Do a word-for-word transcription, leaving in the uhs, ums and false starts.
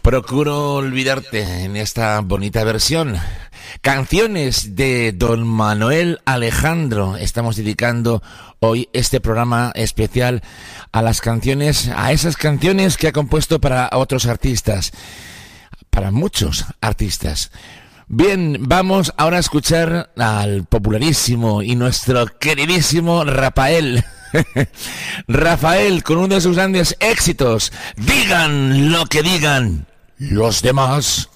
Procuro olvidarte en esta bonita versión. Canciones de Don Manuel Alejandro. Estamos dedicando hoy este programa especial a las canciones, a esas canciones que ha compuesto para otros artistas, para muchos artistas. Bien, vamos ahora a escuchar al popularísimo y nuestro queridísimo Rafael. Rafael, con uno de sus grandes éxitos. Digan lo que digan los demás.